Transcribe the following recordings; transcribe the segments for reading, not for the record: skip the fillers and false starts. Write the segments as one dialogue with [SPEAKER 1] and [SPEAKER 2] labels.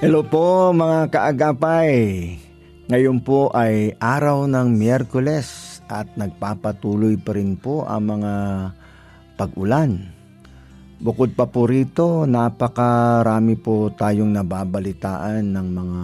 [SPEAKER 1] Hello po mga kaagapay. Ngayon po ay araw ng Miyerkules at nagpapatuloy pa rin po ang mga pag-ulan. Bukod pa po rito, napakarami po tayong nababalitaan ng mga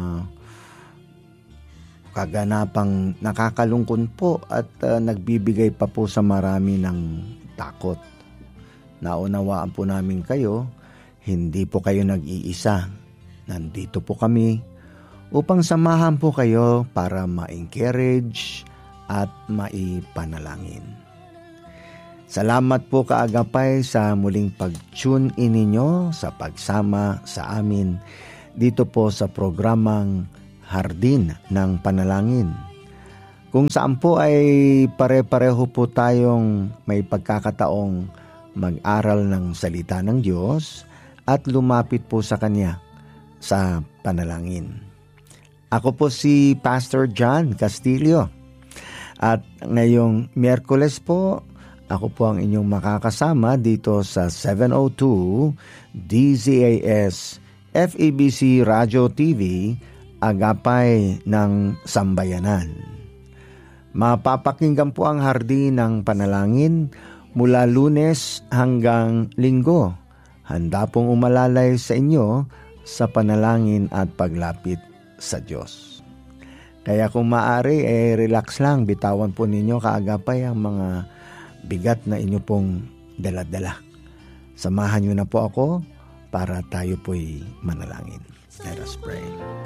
[SPEAKER 1] kaganapang nakakalungkot po at nagbibigay pa po sa marami ng takot. Naunawaan po namin kayo, hindi po kayo nag-iisa. Nandito po kami upang samahan po kayo para ma-encourage at maipanalangin. Salamat po kaagapay sa muling pag-tune in ninyo sa pagsama sa amin dito po sa programang Hardin ng Panalangin. Kung saan po ay pare-pareho po tayong may pagkakataong mag-aral ng salita ng Diyos at lumapit po sa Kanya sa panalangin. Ako po si Pastor John Castillo at ngayong Miyerkules po, ako po ang inyong makakasama dito sa 702 DZAS FEBC Radio TV, Agapay ng Sambayanan. Mapapakinggan po ang Hardin ng Panalangin mula Lunes hanggang Linggo. Handa pong umalalay sa inyo sa panalangin at paglapit sa Diyos. Kaya kung maaari, relax lang, bitawan po ninyo kaagapay ang mga bigat na inyo pong dala-dala. Samahan nyo na po ako para tayo po'y manalangin. Let us pray.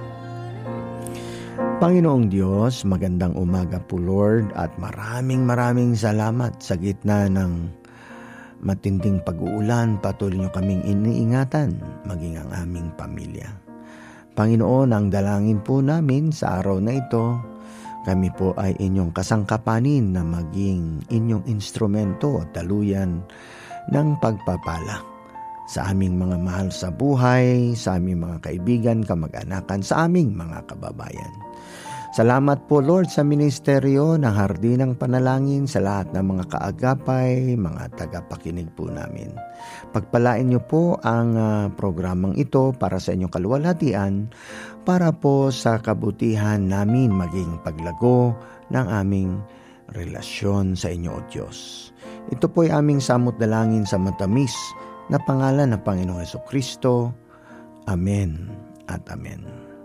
[SPEAKER 1] Panginoong Diyos, magandang umaga po Lord at maraming salamat sa gitna ng matinding pag-uulan, patuloy niyo kaming iniingatan, maging ang aming pamilya. Panginoon, ang dalangin po namin sa araw na ito, kami po ay inyong kasangkapanin na maging inyong instrumento at daluyan ng pagpapala sa aming mga mahal sa buhay, sa aming mga kaibigan, kamag-anakan, sa aming mga kababayan. Salamat po Lord sa ministeryo ng Hardin ng Panalangin, sa lahat ng mga kaagapay, mga tagapakinig po namin. Pagpalain niyo po ang programang ito para sa inyong kaluwalhatian, para po sa kabutihan namin maging paglago ng aming relasyon sa inyo o Diyos. Ito po ay aming samot dalangin sa matamis na pangalan ng Panginoong Hesukristo. Amen at Amen.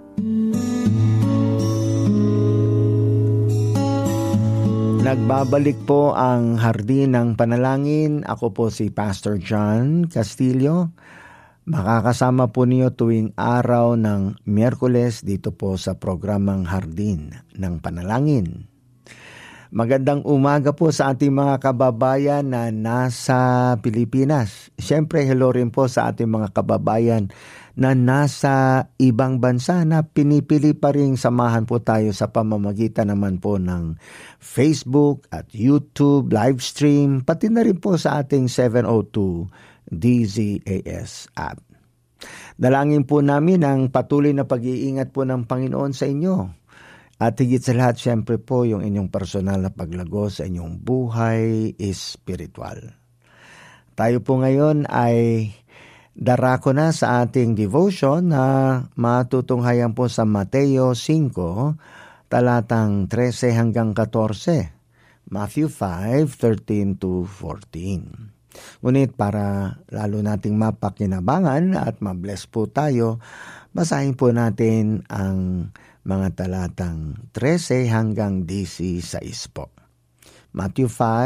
[SPEAKER 1] Nagbabalik po ang Hardin ng Panalangin. Ako po si Pastor John Castillo. Makakasama po niyo tuwing araw ng Miyerkules dito po sa programang Hardin ng Panalangin. Magandang umaga po sa ating mga kababayan na nasa Pilipinas. Siyempre, hello rin po sa ating mga kababayan na nasa ibang bansa na pinipili pa rin samahan po tayo sa pamamagitan naman po ng Facebook at YouTube live stream, pati na rin po sa ating 702 DZAS app. Dalangin po namin ang patuloy na pag-iingat po ng Panginoon sa inyo. At higit sa lahat, siyempre po, yung inyong personal na paglago sa inyong buhay espiritual. Tayo po ngayon ay darako na sa ating devotion na matutunghayan po sa Mateo 5, talatang 13 hanggang 14. Matthew 5:13-14. Ngunit para lalo nating mapakinabangan at mabless po tayo, basahin po natin ang mga talatang 13 hanggang 16 po. Matthew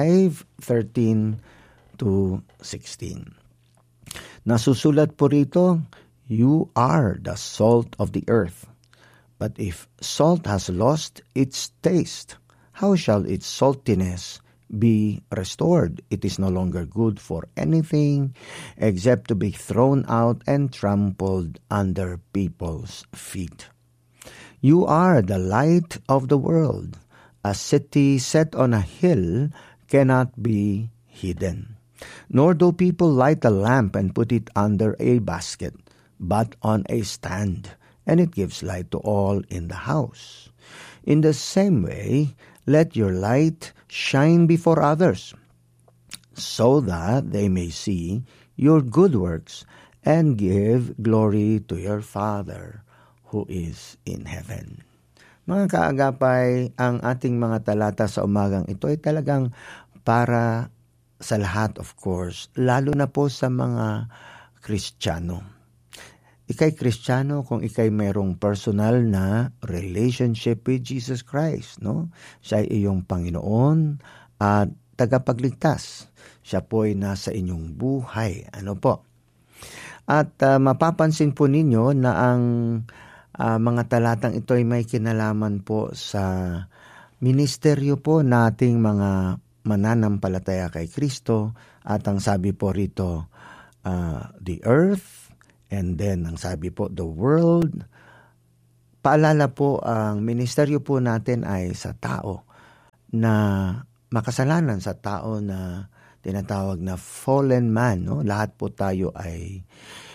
[SPEAKER 1] 5:13-16. Nasusulat po rito, "You are the salt of the earth. But if salt has lost its taste, how shall its saltiness be restored? It is no longer good for anything except to be thrown out and trampled under people's feet. You are the light of the world. A city set on a hill cannot be hidden. Nor do people light a lamp and put it under a basket, but on a stand, and it gives light to all in the house. In the same way, let your light shine before others, so that they may see your good works and give glory to your Father who is in heaven. Mga kaagapay, ang ating mga talata sa umagang ito ay talagang para sa lahat, of course, lalo na po sa mga Kristiyano. Ika'y Kristiyano kung ika'y mayroong personal na relationship with Jesus Christ, no? Siya ay iyong Panginoon at tagapagligtas. Siya po ay nasa inyong buhay. Ano po? At mapapansin po ninyo na ang mga talatang ito ay may kinalaman po sa ministeryo po nating mga mananampalataya kay Kristo. At ang sabi po rito, the earth, and then ang sabi po, the world. Paalala po, ang ministeryo po natin ay sa tao na makasalanan, sa tao na tinatawag na fallen man. No? Lahat po tayo ay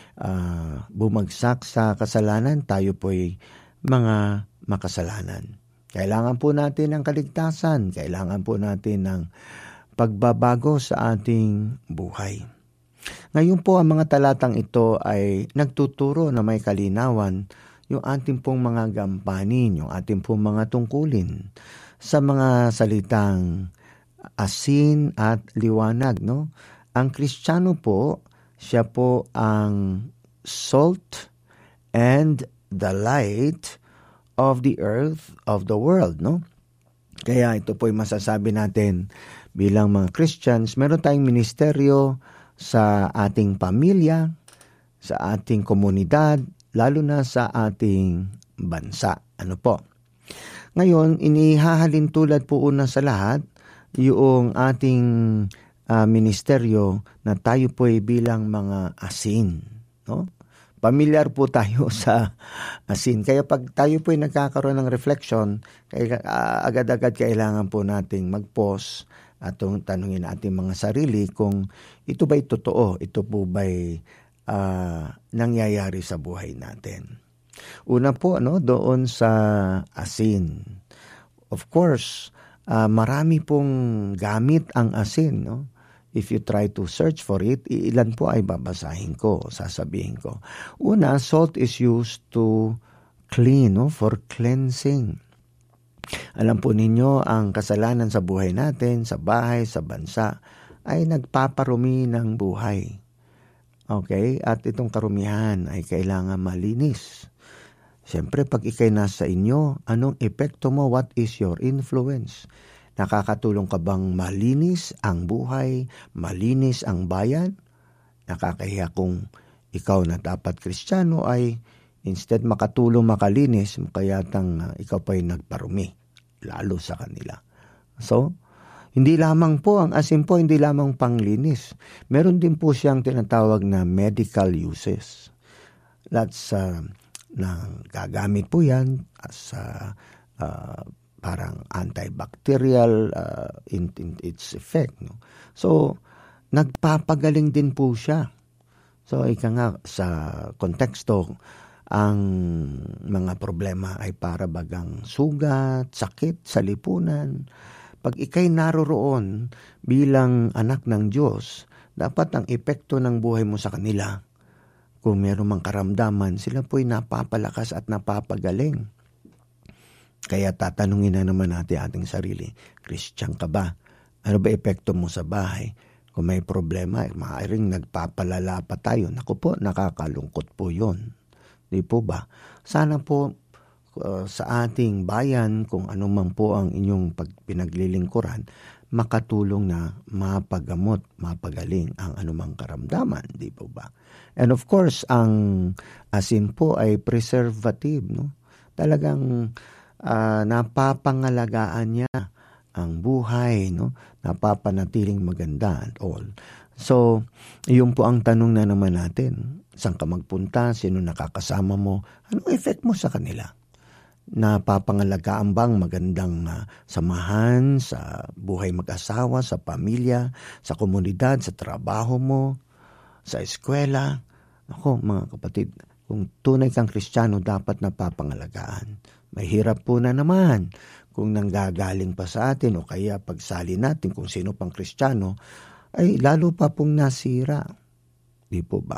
[SPEAKER 1] bumagsak sa kasalanan, tayo po'y mga makasalanan. Kailangan po natin ng kaligtasan, kailangan po natin ng pagbabago sa ating buhay. Ngayon po ang mga talatang ito ay nagtuturo na may kalinawan yung ating pong mga gampanin, yung ating pong mga tungkulin sa mga salitang asin at liwanag. No? Ang Kristiyano po, siya po ang salt and the light of the earth, of the world, no? Kaya ito po'y masasabi natin bilang mga Christians, meron tayong ministeryo sa ating pamilya, sa ating komunidad, lalo na sa ating bansa. Ano po? Ngayon, inihahalin tulad po una sa lahat, yung ating ministeryo na tayo po ay bilang mga asin. No? Pamilyar po tayo sa asin. Kaya pag tayo po ay nagkakaroon ng reflection, agad-agad kailangan po nating mag-pause at tanungin ating mga sarili kung ito ba'y totoo, ito po ba'y nangyayari sa buhay natin. Una po, doon sa asin. Of course, marami pong gamit ang asin, no? If you try to search for it, ilan po ay babasahin ko, sasabihin ko. Una, salt is used to clean, no? For cleansing. Alam po ninyo, ang kasalanan sa buhay natin, sa bahay, sa bansa, ay nagpaparumi ng buhay. Okay? At itong karumihan ay kailangan malinis. Siyempre, pag ikay nasa inyo, anong epekto mo? What is your influence? Nakakatulong ka bang malinis ang buhay, malinis ang bayan? Nakakahiya kung ikaw na dapat Kristiyano ay instead makatulong makalinis, kaya ikaw pa'y nagparumi, lalo sa kanila. So, hindi lamang po, ang asin po, hindi lamang panglinis. Meron din po siyang tinatawag na medical uses. That's gagamit po yan as parang antibacterial in its effect. No? So, nagpapagaling din po siya. So, ika nga sa konteksto, ang mga problema ay para bagang sugat, sakit sa lipunan. Pag ikay naroroon bilang anak ng Diyos, dapat ang epekto ng buhay mo sa kanila, kung meron mang karamdaman, sila po'y napapalakas at napapagaling. Kaya tatanungin na naman natin ating sarili, Christian ka ba? Ano ba epekto mo sa bahay? Kung may problema, maaaring nagpapalala pa tayo. Naku po, nakakalungkot po yun. Di po ba? Sana po sa ating bayan, kung ano man po ang inyong pinaglilingkuran, makatulong na mapagamot, mapagaling ang anumang karamdaman. Di po ba? And of course, ang asin po ay preservative. No? Talagang napapangalagaan niya ang buhay, no? Napapanatiling maganda and all. So, yun po ang tanong na naman natin. Saan ka magpunta? Sino nakakasama mo? Anong effect mo sa kanila? Napapangalagaan bang magandang samahan sa buhay mag-asawa, sa pamilya, sa komunidad, sa trabaho mo, sa eskwela? Ako, mga kapatid, kung tunay kang Kristiyano, dapat napapangalagaan. Mahirap po na naman kung nanggagaling pa sa atin o kaya pagsali natin kung sino pang Kristiyano, ay lalo pa pong nasira. Di po ba?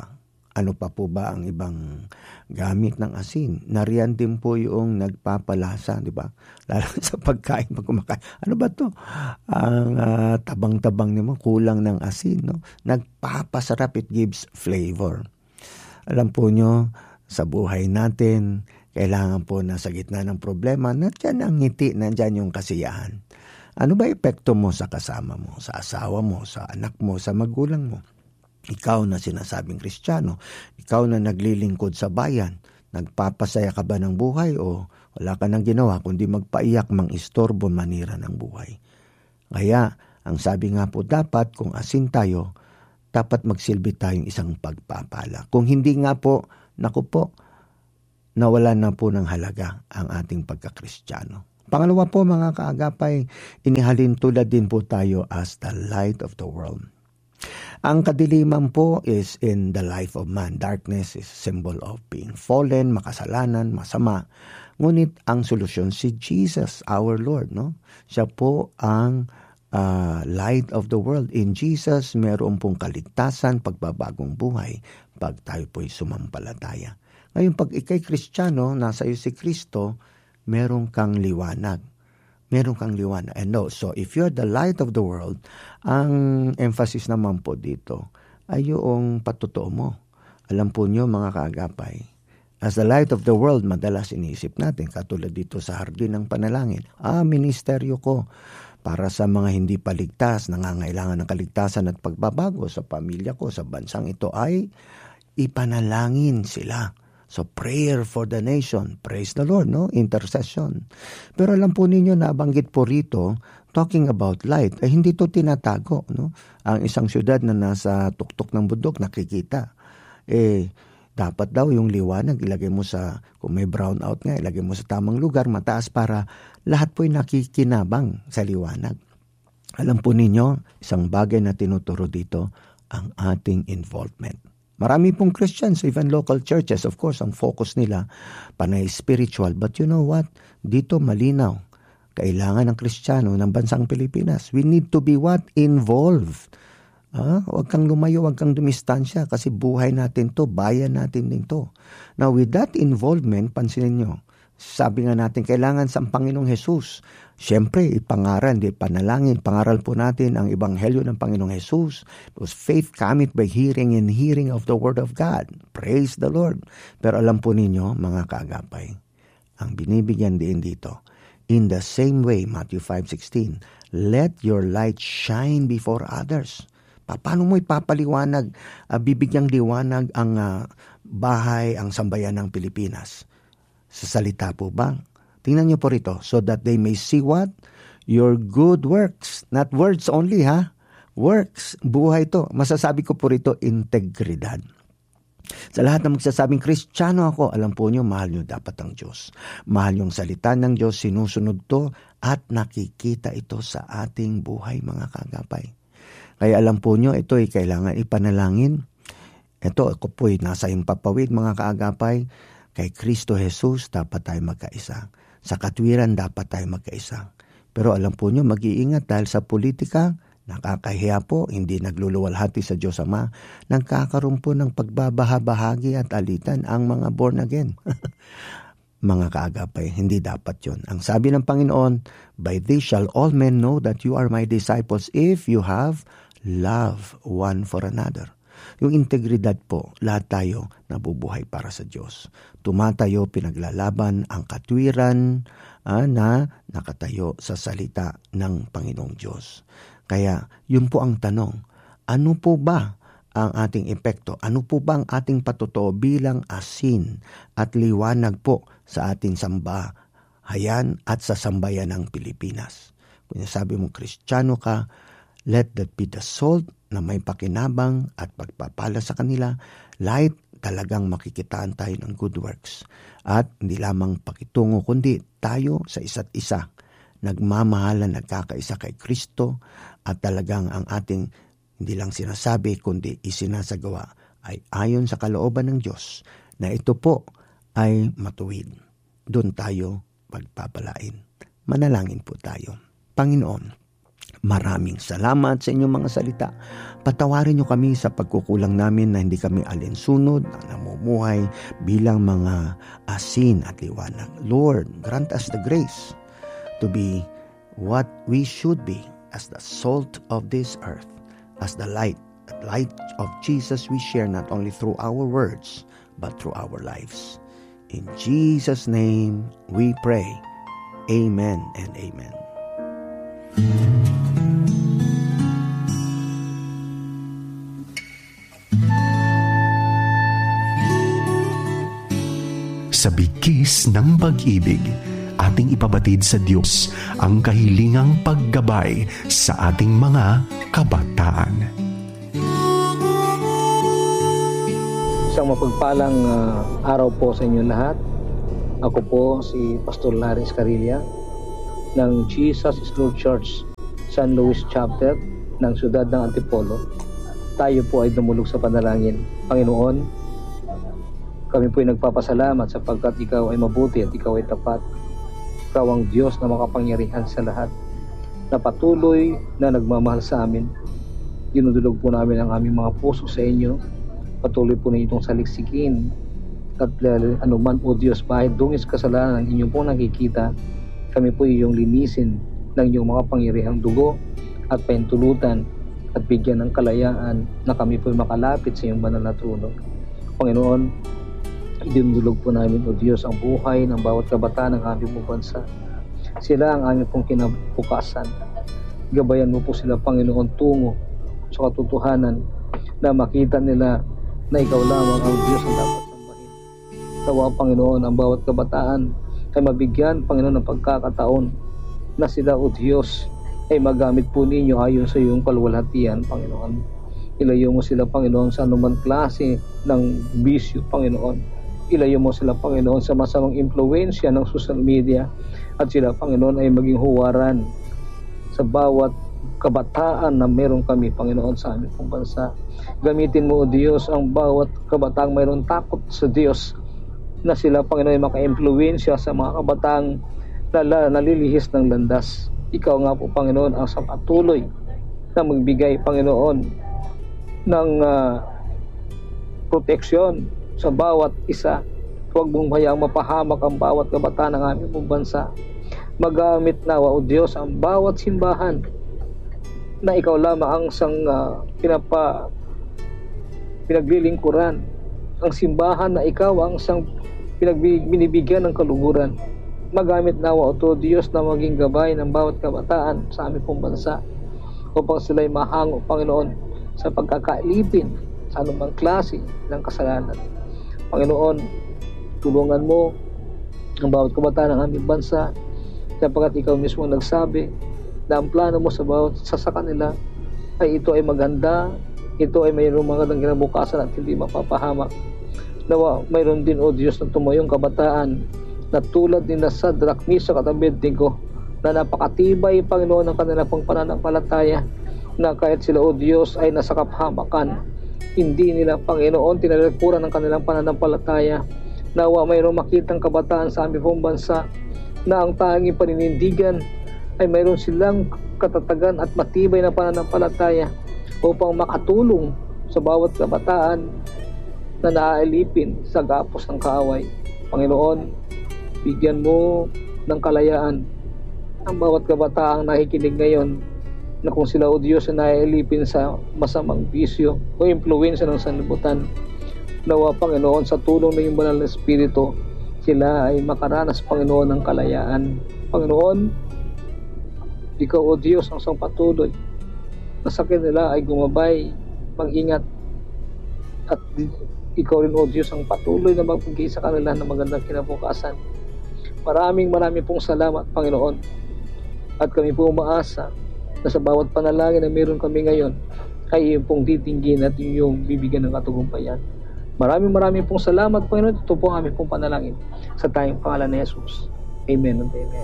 [SPEAKER 1] Ano pa po ba ang ibang gamit ng asin? Nariyan din po yung nagpapalasa, di ba? Lalo sa pagkain, pag kumakain. Ano ba to? Ang tabang-tabang mo, kulang ng asin, no? Nagpapasarap, it gives flavor. Alam po nyo, sa buhay natin, kailangan po na sa gitna ng problema, nandiyan ang ngiti, nandiyan yung kasiyahan. Ano ba epekto mo sa kasama mo, sa asawa mo, sa anak mo, sa magulang mo? Ikaw na sinasabing Kristiyano, ikaw na naglilingkod sa bayan, nagpapasaya ka ba ng buhay o wala ka nang ginawa kundi magpaiyak, mangistorbo, manira ng buhay? Kaya, ang sabi nga po dapat, kung asin tayo, dapat magsilbi tayong isang pagpapala. Kung hindi nga po, naku po, nawala na po ng halaga ang ating pagkakristyano. Pangalawa po mga kaagapay, inihalin tulad din po tayo as the light of the world. Ang kadiliman po is in the life of man. Darkness is symbol of being fallen, makasalanan, masama. Ngunit ang solusyon si Jesus, our Lord, no? Siya po ang light of the world. In Jesus, meron pong kaligtasan, pagbabagong buhay, pag tayo po'y sumampalataya. Ngayon, pag ikay Kristiyano, nasa iyo si Kristo, meron kang liwanag. Meron kang liwanag. And no, so if you're the light of the world, ang emphasis naman po dito ay yung patotoo mo. Alam po nyo mga kaagapay, as the light of the world, madalas iniisip natin, katulad dito sa hardin ng panalangin, ministeryo ko para sa mga hindi paligtas, nangangailangan ng kaligtasan at pagbabago sa pamilya ko, sa bansang ito ay ipanalangin sila. So prayer for the nation, praise the Lord, no? Intercession. Pero alam po ninyo, nabanggit po rito, talking about light, ay hindi to tinatago, no? Ang isang syudad na nasa tuktok ng bundok, nakikita. Dapat daw yung liwanag, ilagay mo sa, kung may brownout nga, ilagay mo sa tamang lugar, mataas para lahat po'y nakikinabang sa liwanag. Alam po ninyo, isang bagay na tinuturo dito, ang ating involvement. Marami pong Christians, even local churches, of course, ang focus nila, panay spiritual. But you know what? Dito malinaw. Kailangan ng Kristiyano ng bansang Pilipinas. We need to be what? Involved. Huwag kang lumayo, huwag kang dumistansya kasi buhay natin to, bayan natin din to. Now, with that involvement, pansinin nyo, sabi nga natin, kailangan sa Panginoong Jesus. Siyempre, ipangaral, panalangin, pangaral po natin ang ebanghelyo ng Panginoong Jesus. Because faith cometh by hearing and hearing of the word of God. Praise the Lord. Pero alam po ninyo, mga kaagapay, ang binibigyan din dito, in the same way, Matthew 5:16, let your light shine before others. Paano mo ipapaliwanag, bibigyang liwanag ang bahay, ang sambayan ng Pilipinas? Sa salita po ba? Tingnan niyo po rito. So that they may see what? Your good works. Not words only, ha? Works. Buhay to. Masasabi ko po rito, integridad. Sa lahat ng magsasabing, Kristiyano ako, alam po niyo, mahal niyo dapat ang Diyos. Mahal yung salita ng Diyos, sinusunod to, at nakikita ito sa ating buhay, mga kagapay. Kaya alam po niyo, ito ay kailangan ipanalangin. Ito, ako po'y nasa impapawid, mga kaagapay. Kay Kristo Jesus, dapat tayo magkaisa. Sa katwiran, dapat tayo magkaisa. Pero alam po nyo, mag-iingat dahil sa politika, nakakahiya po, hindi nagluluwalhati sa Diyos Ama, nagkakaroon po ng pagbabahabahagi at alitan ang mga born again. Mga kaagapay, hindi dapat yon. Ang sabi ng Panginoon, by this shall all men know that you are my disciples if you have love one for another. Yung integridad po, lahat tayo nabubuhay para sa Diyos. Tumatayo, pinaglalaban ang katwiran na nakatayo sa salita ng Panginoong Diyos. Kaya, yun po ang tanong, ano po ba ang ating epekto? Ano po ba ang ating patotoo bilang asin at liwanag po sa ating sambahayan at sa sambayan ng Pilipinas? Kung sabi mo, Kristiyano ka, let that be the salt na may pakinabang at pagpapala sa kanila, light, talagang makikitaan tayo ng good works. At hindi lamang pakitungo, kundi tayo sa isa't isa, nagmamahalan, nagkakaisa kay Kristo, at talagang ang ating hindi lang sinasabi, kundi isinasagawa ay ayon sa kalooban ng Diyos, na ito po ay matuwid. Doon tayo pagpapalain. Manalangin po tayo. Panginoon, Maraming salamat sa inyong mga salita. Patawarin niyo kami sa pagkukulang namin na hindi kami alinsunod, na namumuhay bilang mga asin at liwanag. Lord, grant us the grace to be what we should be as the salt of this earth, as the light of Jesus we share not only through our words, but through our lives. In Jesus' name we pray. Amen and amen.
[SPEAKER 2] Sa bigkis ng pag-ibig, ating ipabatid sa Diyos ang kahilingang paggabay sa ating mga kabataan.
[SPEAKER 3] Isang mapagpalang araw po sa inyo lahat. Ako po si Pastor Larry Escarilla ng Jesus is Lord Church, San Luis Chapter ng siyudad ng Antipolo. Tayo po ay dumulog sa panalangin. Panginoon, kami po ay nagpapasalamat sapagkat ikaw ay mabuti at ikaw ay tapat. Ikaw ang Diyos na makapangyarihan sa lahat, na patuloy na nagmamahal sa amin. Dinudulog po namin ang aming mga puso sa inyo. Patuloy po na itong saliksikin at anuman po Diyos, bahit dungis kasalanan ng inyong pong nakikita, kami po iyong linisin ng inyong makapangyarihang dugo at paintulutan at bigyan ng kalayaan na kami po makalapit sa iyong banal na trono. Panginoon, idinulog po namin, O Diyos, ang buhay ng bawat kabataan ng aming bansa. Sila ang aming pong kinabukasan. Gabayan mo po sila, Panginoon, tungo sa katotohanan na makita nila na ikaw lamang ang Diyos ang dapat sambahin. Tawa, Panginoon, ang bawat kabataan ay mabigyan, Panginoon, ng pagkakataon na sila, O Diyos, ay magamit po ninyo ayon sa iyong kalwalhatian, Panginoon. Ilayo mo sila, Panginoon, sa anumang klase ng bisyo, Panginoon. Ilayo mo sila, Panginoon, sa masamang impluwensya ng social media at sila, Panginoon, ay maging huwaran sa bawat kabataan na meron kami, Panginoon, sa aming pong bansa. Gamitin mo, O Diyos, ang bawat kabataang mayroon takot sa Diyos na sila, Panginoon, ay maka-impluwensya sa mga kabataang nalilihis ng landas. Ikaw nga po, Panginoon, ang sa patuloy na magbigay, Panginoon, ng proteksyon sa bawat isa. Huwag mong hayaang mapahamak ang bawat kabataan ng aming pong bansa. Magamit nawa, O Diyos, ang bawat simbahan na ikaw lamang ang pinaglilingkuran. Ang simbahan na ikaw ang binibigyan ng kaluguran. Magamit nawa, O Diyos, na maging gabay ng bawat kabataan sa aming pong bansa upang sila'y mahango, Panginoon, sa pagkakailipin sa anumang klase ng kasalanan. Panginoon, tulungan mo ang bawat kabataan ng aming bansa sapagkat ikaw mismo nagsabi na ang plano mo sa bawat sa kanila ay ito ay maganda, ito ay mayroong magandang kinabukasan at hindi mapapahamak. Nawa mayroon din, O Diyos, na tumayong kabataan na tulad ni Sadrak, Mesak at Abednego na napakatibay, Panginoon, ng kanilang pananampalataya na kahit sila, O Diyos, ay nasa kapahamakan, hindi nila, Panginoon, tinalikuran ng kanilang pananampalataya. Nawa mayroong makitang kabataan sa aming pong bansa na ang tanging paninindigan ay mayroon silang katatagan at matibay na pananampalataya upang makatulong sa bawat kabataan na naaalipin sa gapos ng kaaway. Panginoon, bigyan mo ng kalayaan ang bawat kabataang nakikinig ngayon na kung sila, O Diyos, na naaalipin sa masamang bisyo o impluwensya ng sanlibutan, nawa, Panginoon, sa tulong ng iyong banal na Espiritu, sila ay makaranas, Panginoon, ng kalayaan. Panginoon, ikaw, O Diyos, ang isang patuloy na sa kanila ay gumabay, mag-ingat, at ikaw rin, O Diyos, ang patuloy na magbigay sa kanila ng magandang kinabukasan. Maraming pong salamat, Panginoon, at kami po umaasa na sa bawat panalangin na meron kami ngayon ay iyong pong titinggin at iyong bibigyan ng katagumpayan. Maraming pong salamat, Panginoon. Ito po ang aming pong panalangin sa tayong pangalan ni Jesus. Amen and amen.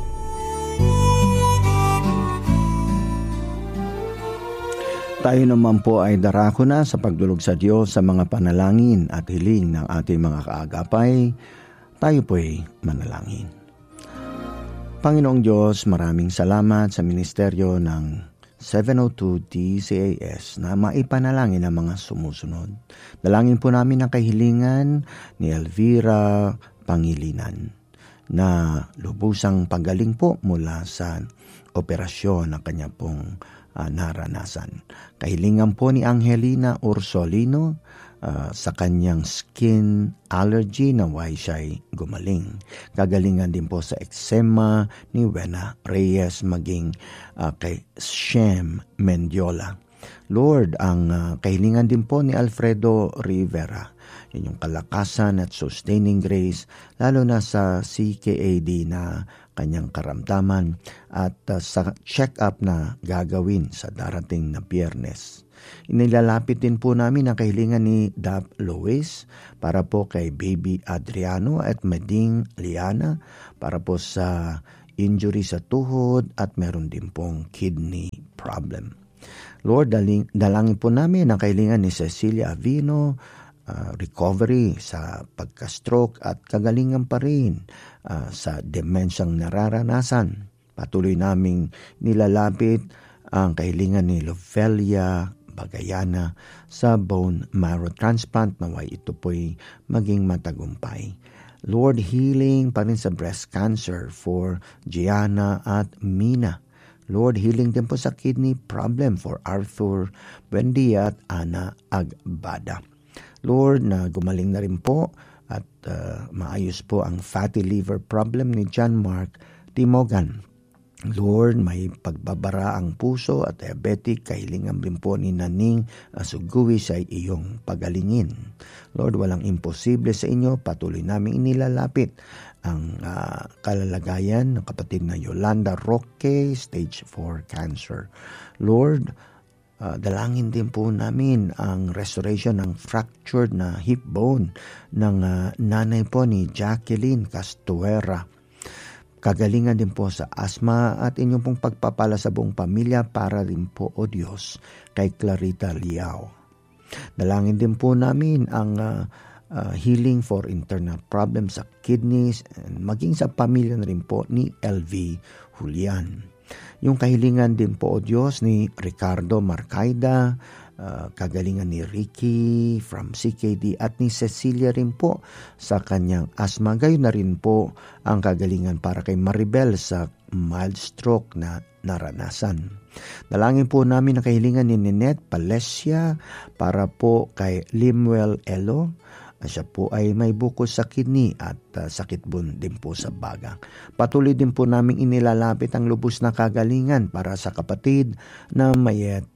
[SPEAKER 1] Tayo naman po ay darako na sa pagdulog sa Diyos sa mga panalangin at hiling ng ating mga kaagapay. Tayo po ay manalangin. Panginoong Diyos, maraming salamat sa ministeryo ng 702-DCAS na maipanalangin ang mga sumusunod. Dalangin po namin ang kahilingan ni Elvira Pangilinan na lubusang pagaling po mula sa operasyon na kanya pong naranasan. Kahilingan po ni Angelina Ursolino sa kanyang skin allergy na siya'y gumaling. Kagalingan din po sa eczema ni Wena Reyes maging kay Shem Mendiola. Lord, ang kahilingan din po ni Alfredo Rivera, inyong kalakasan at sustaining grace, lalo na sa CKAD na kanyang karamdaman at sa check-up na gagawin sa darating na Biyernes. Inilalapit din po namin ang kahilingan ni Dap Lois para po kay Baby Adriano at Meding Liana para po sa injury sa tuhod at meron din pong kidney problem. Lord, dalangin po namin ang kahilingan ni Cecilia Avino, recovery sa pagka-stroke at kagalingan pa rin sa demensyang nararanasan. Patuloy naming nilalapit ang kahilingan ni Lovelia Bagayana sa bone marrow transplant, naway ito po'y maging matagumpay. Lord, healing pa rin sa breast cancer for Gianna at Mina. Lord, healing din po sa kidney problem for Arthur Buendia at Ana Agbada. Lord, na gumaling na rin po at maayos po ang fatty liver problem ni John Mark Timogan. Lord, may pagbabara ang puso at diabetic, kahilingan rin po ni Naning Suguwi sa iyong pagalingin. Lord, walang imposible sa inyo, patuloy namin inilalapit ang kalalagayan ng kapatid na Yolanda Roque, stage 4 cancer. Lord, dalangin din po namin ang restoration ng fractured na hip bone ng nanay po ni Jacqueline Castuera. Kagalingan din po sa asma at inyong pong pagpapala sa buong pamilya para rin po, O Diyos, kay Clarita Liao. Dalangin din po namin ang healing for internal problems sa kidneys, and maging sa pamilya na rin po ni LV Julian. Yung kahilingan din po, O Diyos, ni Ricardo Marcaida, kagalingan ni Ricky from CKD at ni Cecilia rin po sa kanyang asma. Gayon na rin po ang kagalingan para kay Maribel sa mild stroke na naranasan. Dalangin po namin ang kahilingan ni Ninette Palesia para po kay Limuel Elo. Siya po ay may bukos sa kidney at sakit din po sa baga. Patuloy din po namin inilalapit ang lubos na kagalingan para sa kapatid na Mayet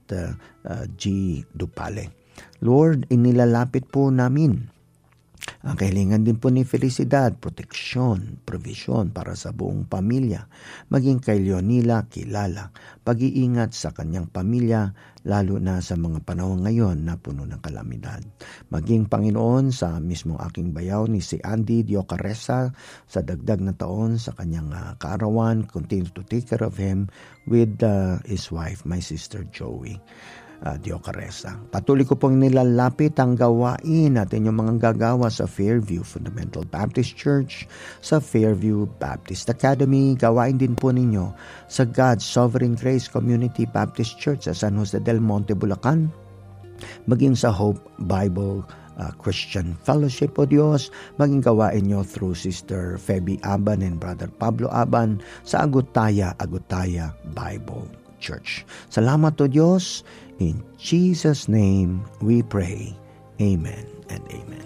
[SPEAKER 1] G. Dupale. Lord, inilalapit po namin ang kahilingan din po ni Felicidad, proteksyon, provision para sa buong pamilya, maging kay Leonila Kilala, pag-iingat sa kanyang pamilya, lalo na sa mga panahon ngayon na puno ng kalamidad. Maging Panginoon sa mismong aking bayaw ni si Andy Diocaresa sa dagdag na taon sa kanyang kaarawan, continue to take care of him with his wife, my sister Joey Diocaresa. Patuloy ko pong nilalapit ang gawain natin yung mga gagawa sa Fairview Fundamental Baptist Church, sa Fairview Baptist Academy. Gawain din po ninyo sa God's Sovereign Grace Community Baptist Church sa San Jose del Monte, Bulacan, maging sa Hope Bible Christian Fellowship, O Diyos, maging gawain nyo through Sister Feby Aban and Brother Pablo Aban sa Agutaya Bible Church. Salamat, O Diyos. In Jesus' name we pray. Amen and amen.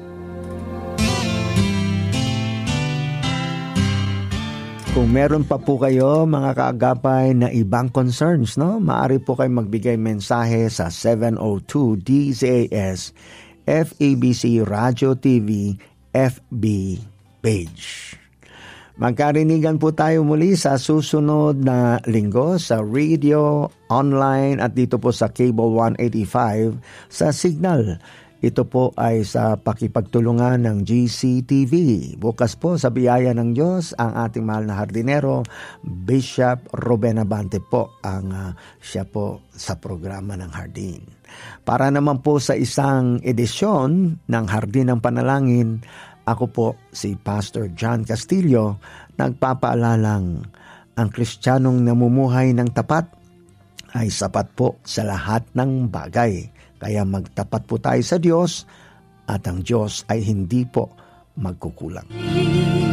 [SPEAKER 1] Kung meron pa po kayo mga kaagapay na ibang concerns, maaari po kayo magbigay mensahe sa 702 DZAS FEBC Radio TV FB page. Magkarinigan po tayo muli sa susunod na linggo sa radio, online at dito po sa Cable 185 sa Signal. Ito po ay sa pakipagtulungan ng GCTV. Bukas po sa biyaya ng Diyos ang ating mahal na hardinero, Bishop Ruben Abante po ang siya po sa programa ng Hardin. Para naman po sa isang edisyon ng Hardin ng Panalangin, ako po si Pastor John Castillo, nagpapaalalang ang Kristiyanong namumuhay ng tapat ay sapat po sa lahat ng bagay. Kaya magtapat po tayo sa Diyos at ang Diyos ay hindi po magkukulang.